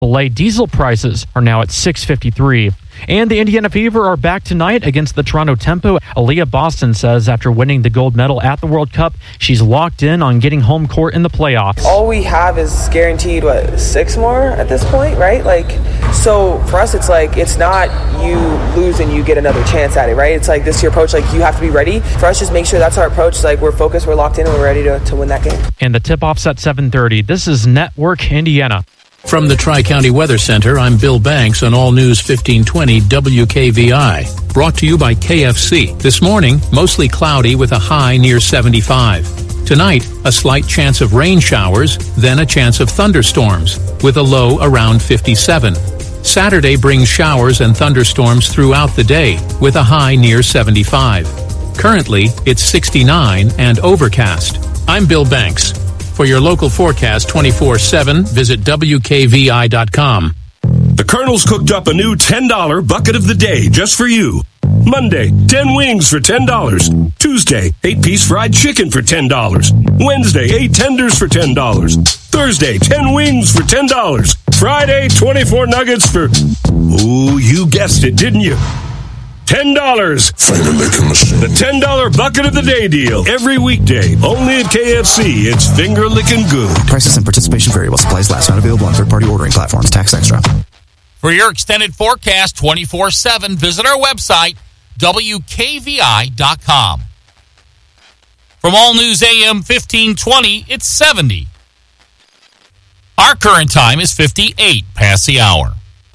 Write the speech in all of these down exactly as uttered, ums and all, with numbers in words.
Filet diesel prices are now at six fifty-three. And the Indiana Fever are back tonight against the Toronto Tempo. Aaliyah Boston says after winning the gold medal at the World Cup, she's locked in on getting home court in the playoffs. All we have is guaranteed, what, six more at this point, right? Like, so for us, it's like, it's not you lose and you get another chance at it, right? It's like, this is your approach, like, you have to be ready. For us, just make sure that's our approach. Like, we're focused, we're locked in, and we're ready to, to win that game. And the tip-off's at seven thirty. This is Network Indiana. From the Tri-County Weather Center, I'm Bill Banks on All News fifteen twenty W K V I. Brought to you by K F C. This morning, mostly cloudy with a high near seventy-five. Tonight, a slight chance of rain showers, then a chance of thunderstorms, with a low around fifty-seven. Saturday brings showers and thunderstorms throughout the day, with a high near seventy-five. Currently, it's sixty-nine and overcast. I'm Bill Banks. For your local forecast twenty-four seven, visit W K V I dot com. The Colonel's cooked up a new ten dollar bucket of the day just for you. Monday, ten wings for ten dollars. Tuesday, eight-piece fried chicken for ten dollars. Wednesday, eight tenders for ten dollars. Thursday, ten wings for ten dollars. Friday, twenty-four nuggets for... Ooh, you guessed it, didn't you? ten dollars. Finger licking machine. The ten dollar bucket of the day deal. Every weekday. Only at K F C. It's finger licking good. Prices and participation vary while supplies last. Not available on third-party ordering platforms. Tax extra. For your extended forecast twenty-four seven, visit our website, W K V I dot com. From All News A M fifteen twenty, it's seventy. Our current time is fifty-eight past the hour.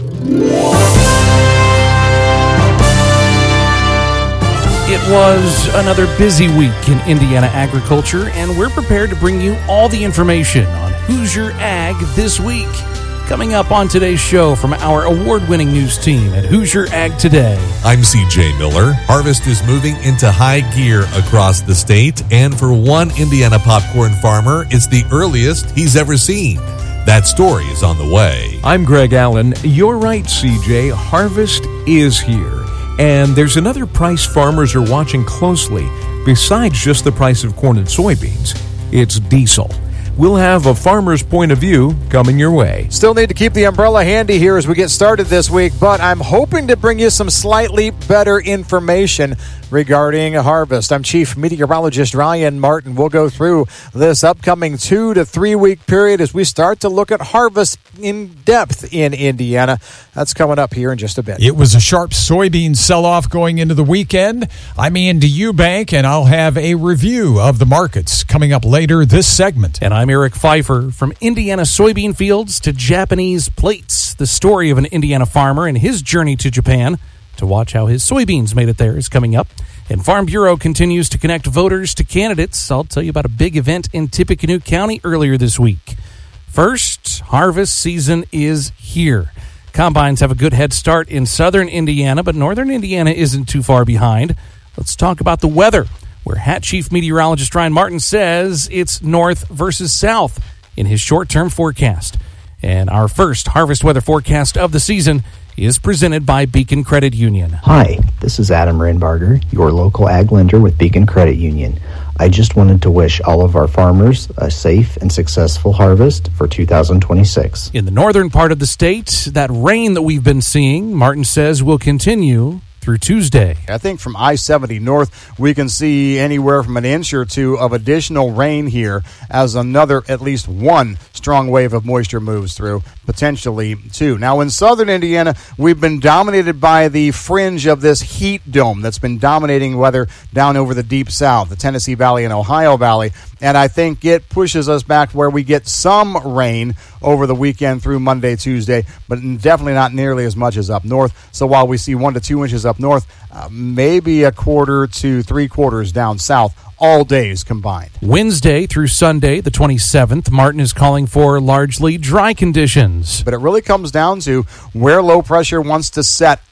It was another busy week in Indiana agriculture, and we're prepared to bring you all the information on Hoosier Ag this week. Coming up on today's show from our award-winning news team at Hoosier Ag Today. I'm C J Miller. Harvest is moving into high gear across the state, and for one Indiana popcorn farmer, it's the earliest he's ever seen. That story is on the way. I'm Greg Allen. You're right, C J. Harvest is here. And there's another price farmers are watching closely besides just the price of corn and soybeans. It's diesel. We'll have a farmer's point of view coming your way. Still need to keep the umbrella handy here as we get started this week, but I'm hoping to bring you some slightly better information regarding harvest. I'm Chief Meteorologist Ryan Martin. We'll go through this upcoming two to three week period as we start to look at harvest in depth in Indiana. That's coming up here in just a bit. It was a sharp soybean sell-off going into the weekend. I'm Andy Eubank, and I'll have a review of the markets coming up later this segment. And I'm Eric Pfeiffer. From Indiana soybean fields to Japanese plates, the story of an Indiana farmer and his journey to Japan to watch how his soybeans made it there is coming up. And Farm Bureau continues to connect voters to candidates. I'll tell you about a big event in Tippecanoe County earlier this week. First, harvest season is here. Combines have a good head start in southern Indiana, but northern Indiana isn't too far behind. Let's talk about the weather, where Hat Chief Meteorologist Ryan Martin says it's north versus south in his short-term forecast. And our first harvest weather forecast of the season is presented by Beacon Credit Union. Hi, this is Adam Reinbarger, your local ag lender with Beacon Credit Union. I just wanted to wish all of our farmers a safe and successful harvest for two thousand twenty-six. In the northern part of the state, that rain that we've been seeing, Martin says, will continue through Tuesday. I think from I seventy north, we can see anywhere from an inch or two of additional rain here as another, at least one, strong wave of moisture moves through, potentially two. Now, in southern Indiana, we've been dominated by the fringe of this heat dome that's been dominating weather down over the deep south, the Tennessee Valley and Ohio Valley, and I think it pushes us back where we get some rain over the weekend through Monday, Tuesday, but definitely not nearly as much as up north. So while we see one to two inches up north, uh, maybe a quarter to three quarters down south, all days combined. Wednesday through Sunday, the twenty-seventh, Martin is calling for largely dry conditions. But it really comes down to where low pressure wants to set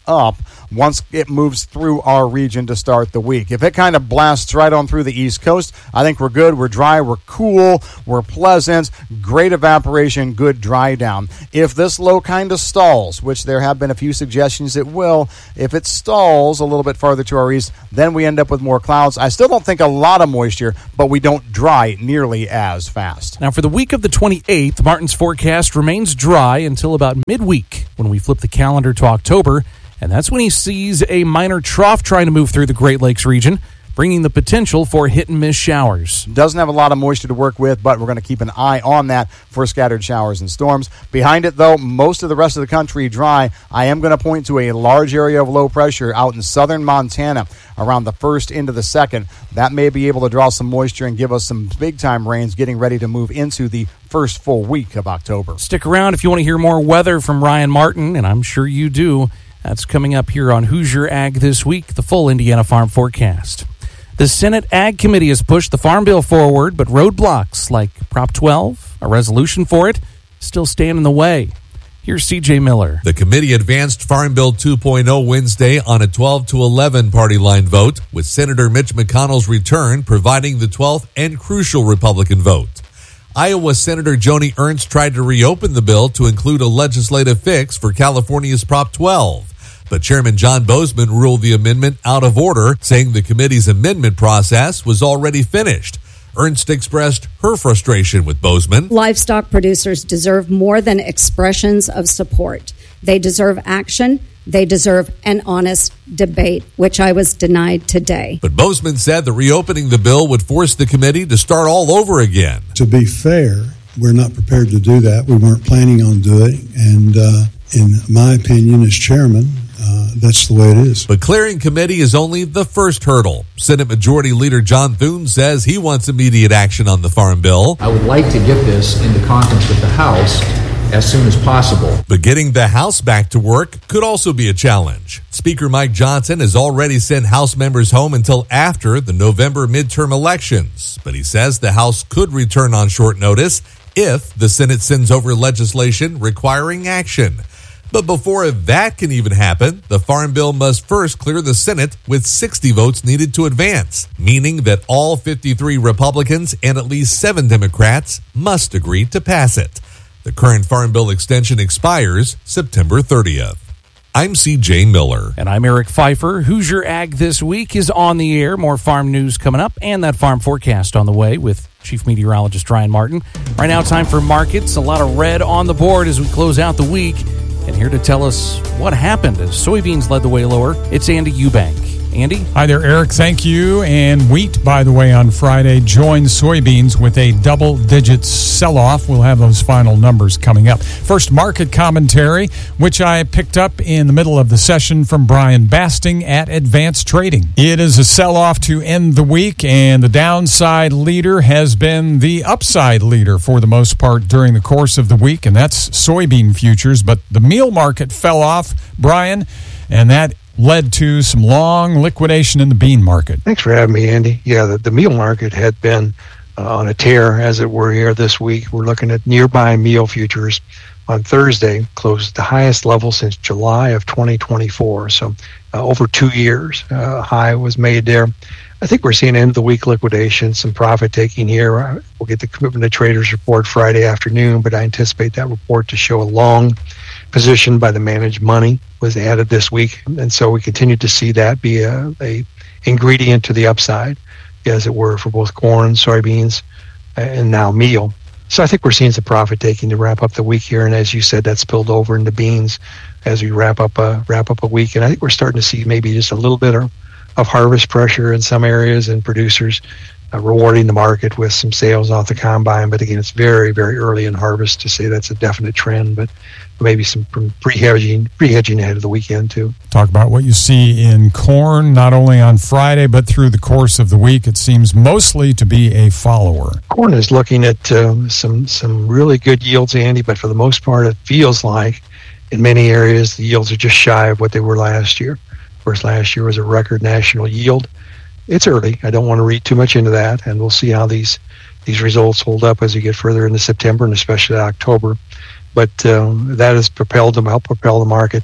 up once it moves through our region to start the week. If it kind of blasts right on through the East Coast, I think we're good. We're dry. We're cool. We're pleasant. Great evaporation. Good dry down. If this low kind of stalls, which there have been a few suggestions it will, if it stalls a little bit farther to our east, then we end up with more clouds. I still don't think a lot of moisture, but we don't dry nearly as fast. Now, for the week of the twenty-eighth, Martin's forecast remains dry until about midweek when we flip the calendar to October. And that's when he sees a minor trough trying to move through the Great Lakes region, bringing the potential for hit-and-miss showers. Doesn't have a lot of moisture to work with, but we're going to keep an eye on that for scattered showers and storms. Behind it, though, most of the rest of the country dry. I am going to point to a large area of low pressure out in southern Montana around the first into the second. That may be able to draw some moisture and give us some big-time rains getting ready to move into the first full week of October. Stick around if you want to hear more weather from Ryan Martin, and I'm sure you do. That's coming up here on Hoosier Ag This Week, the full Indiana Farm Forecast. The Senate Ag Committee has pushed the Farm Bill forward, but roadblocks like Prop twelve, a resolution for it, still stand in the way. Here's C J Miller. The committee advanced Farm Bill two point oh Wednesday on a twelve to eleven party line vote, with Senator Mitch McConnell's return providing the twelfth and crucial Republican vote. Iowa Senator Joni Ernst tried to reopen the bill to include a legislative fix for California's Prop twelve. But Chairman John Bozeman ruled the amendment out of order, saying the committee's amendment process was already finished. Ernst expressed her frustration with Bozeman. Livestock producers deserve more than expressions of support. They deserve action. They deserve an honest debate, which I was denied today. But Bozeman said that reopening the bill would force the committee to start all over again. To be fair, we're not prepared to do that. We weren't planning on doing, and uh, in my opinion as chairman, Uh, that's the way it is. But clearing committee is only the first hurdle. Senate Majority Leader John Thune says he wants immediate action on the Farm Bill. I would like to get this into conference with the House as soon as possible. But getting the House back to work could also be a challenge. Speaker Mike Johnson has already sent House members home until after the November midterm elections. But he says the House could return on short notice if the Senate sends over legislation requiring action. But before that can even happen, the Farm Bill must first clear the Senate with sixty votes needed to advance, meaning that all fifty-three Republicans and at least seven Democrats must agree to pass it. The current Farm Bill extension expires September thirtieth. I'm C J Miller. And I'm Eric Pfeiffer. Hoosier Ag This Week is on the air. More farm news coming up and that farm forecast on the way with Chief Meteorologist Ryan Martin. Right now, time for markets. A lot of red on the board as we close out the week. And here to tell us what happened as soybeans led the way lower, it's Andy Eubank. Andy? Hi there, Eric. Thank you. And wheat, by the way, on Friday joined soybeans with a double-digit sell-off. We'll have those final numbers coming up. First, market commentary, which I picked up in the middle of the session from Brian Basting at Advanced Trading. It is a sell-off to end the week, and the downside leader has been the upside leader for the most part during the course of the week, and that's soybean futures. But the meal market fell off, Brian, and that led to some long liquidation in the bean market. Thanks for having me, Andy. Yeah, the, the meal market had been uh, on a tear, as it were, here this week. We're looking at nearby meal futures on Thursday, closed at the highest level since July of twenty twenty-four. So uh, over two years, uh, high was made there. I think we're seeing end of the week liquidation, some profit taking here. We'll get the Commitment to Traders report Friday afternoon, but I anticipate that report to show a long position by the managed money was added this week, and so we continue to see that be a, a ingredient to the upside, as it were, for both corn, soybeans, and now meal. So I think we're seeing some profit taking to wrap up the week here, and as you said, that spilled over into beans as we wrap up a wrap up a week. And I think we're starting to see maybe just a little bit of, of harvest pressure in some areas, and producers uh, rewarding the market with some sales off the combine. But again, it's very, very early in harvest to say that's a definite trend, but maybe some pre-hedging, pre-hedging ahead of the weekend too. Talk about what you see in corn, not only on Friday, but through the course of the week. It seems mostly to be a follower. Corn is looking at um, some, some really good yields, Andy, but for the most part, it feels like in many areas, the yields are just shy of what they were last year. Of course, last year was a record national yield. It's early. I don't want to read too much into that, and we'll see how these, these results hold up as we get further into September and especially October. But um, that has propelled them, helped propel the market.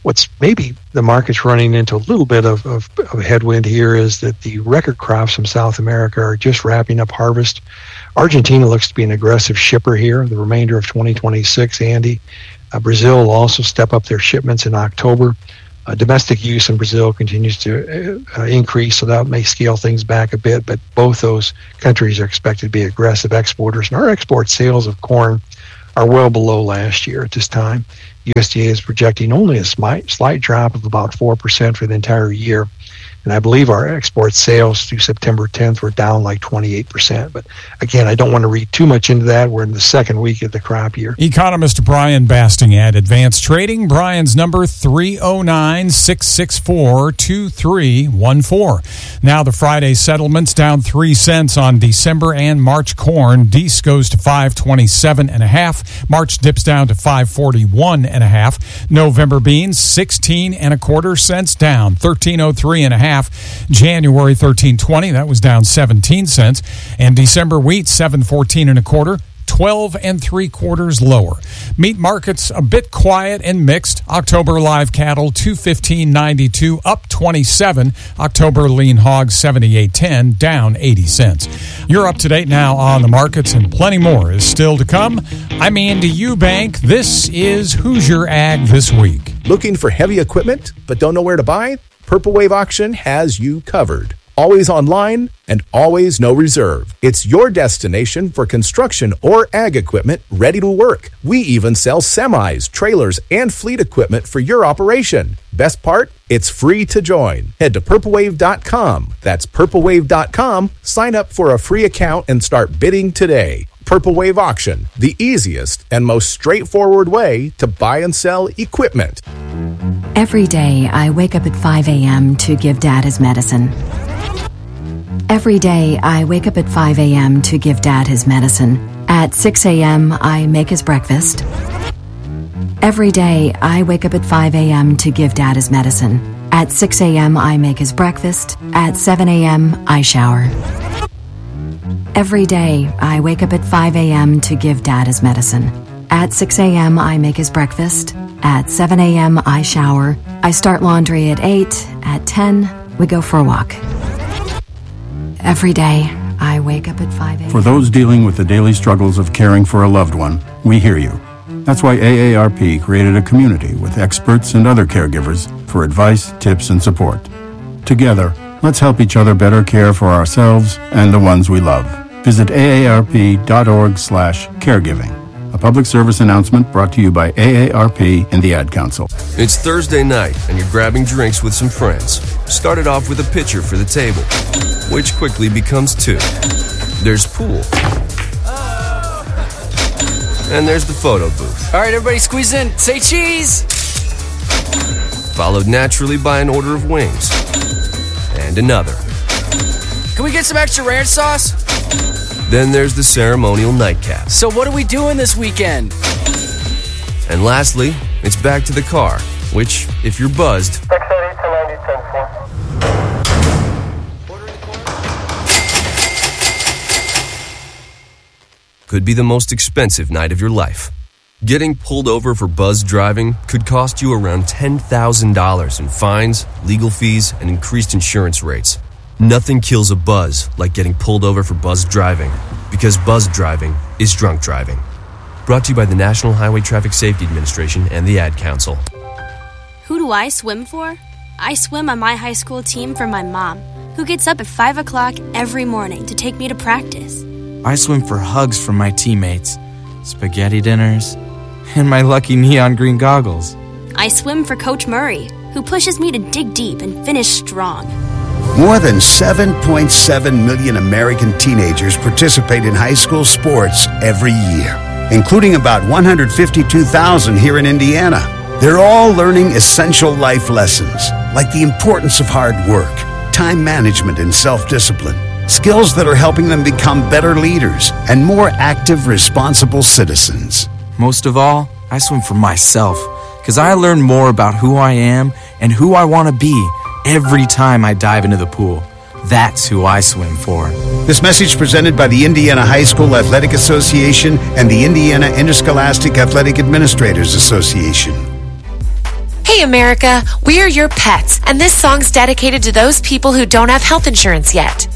What's maybe the market's running into a little bit of, of, of a headwind here is that the record crops from South America are just wrapping up harvest. Argentina looks to be an aggressive shipper here, the remainder of twenty twenty-six, Andy. Uh, Brazil will also step up their shipments in October. Uh, domestic use in Brazil continues to uh, increase, so that may scale things back a bit, but both those countries are expected to be aggressive exporters. And our export sales of corn are well below last year at this time. U S D A is projecting only a slight, slight drop of about four percent for the entire year. And I believe our export sales through September tenth were down like twenty-eight percent. But again, I don't want to read too much into that. We're in the second week of the crop year. Economist Brian Basting at Advanced Trading. Brian's number three oh nine, six six four, two three one four. Now the Friday settlements down three cents on December and March corn. Deese goes to five twenty-seven and a half. March dips down to five forty-one and a half. November beans sixteen and a quarter cents down, thirteen oh three and a half. January thirteen twenty, that was down seventeen cents, and December wheat seven fourteen and a quarter, twelve and three quarters lower. Meat markets a bit quiet and mixed. October live cattle two fifteen ninety-two, up twenty-seven. October lean hogs seventy-eight ten, down eighty cents. You're up to date now on the markets, and plenty more is still to come. I'm Andy Eubank. This is Hoosier Ag This Week. Looking for heavy equipment but don't know where to buy? Purple Wave Auction has you covered. Always online and always no reserve. It's your destination for construction or ag equipment ready to work. We even sell semis, trailers, and fleet equipment for your operation. Best part? It's free to join. Head to purple wave dot com. That's purple wave dot com. Sign up for a free account and start bidding today. Purple Wave Auction, the easiest and most straightforward way to buy and sell equipment. Every day, I wake up at five a.m. to give Dad his medicine. Every day, I wake up at five a.m. to give Dad his medicine. At six a.m., I make his breakfast. Every day, I wake up at five a.m. to give Dad his medicine. At six a.m., I make his breakfast. At seven a.m., I shower. Every day, I wake up at five a.m. to give Dad his medicine. At six a.m., I make his breakfast. At seven a.m., I shower. I start laundry at eight. At ten, we go for a walk. Every day, I wake up at five a.m. For those dealing with the daily struggles of caring for a loved one, we hear you. That's why A A R P created a community with experts and other caregivers for advice, tips, and support. Together, let's help each other better care for ourselves and the ones we love. Visit A A R P dot org slash caregiving. A public service announcement brought to you by A A R P and the Ad Council. It's Thursday night, and you're grabbing drinks with some friends. Started off with a pitcher for the table, which quickly becomes two. There's pool. And there's the photo booth. All right, everybody squeeze in. Say cheese! Followed naturally by an order of wings. And another. Can we get some extra ranch sauce? Then there's the ceremonial nightcap. So what are we doing this weekend? And lastly, it's back to the car, which, if you're buzzed, could be the most expensive night of your life. Getting pulled over for buzz driving could cost you around ten thousand dollars in fines, legal fees, and increased insurance rates. Nothing kills a buzz like getting pulled over for buzz driving, because buzz driving is drunk driving. Brought to you by the National Highway Traffic Safety Administration and the Ad Council. Who do I swim for? I swim on my high school team for my mom, who gets up at five o'clock every morning to take me to practice. I swim for hugs from my teammates, spaghetti dinners, and my lucky neon green goggles. I swim for Coach Murray, who pushes me to dig deep and finish strong. More than seven point seven million American teenagers participate in high school sports every year, including about one hundred fifty-two thousand here in Indiana. They're all learning essential life lessons, like the importance of hard work, time management, and self-discipline, skills that are helping them become better leaders and more active, responsible citizens. Most of all, I swim for myself, because I learn more about who I am and who I want to be every time I dive into the pool. That's who I swim for. This message presented by the Indiana High School Athletic Association and the Indiana Interscholastic Athletic Administrators Association. Hey America, we are your pets, and this song's dedicated to those people who don't have health insurance yet.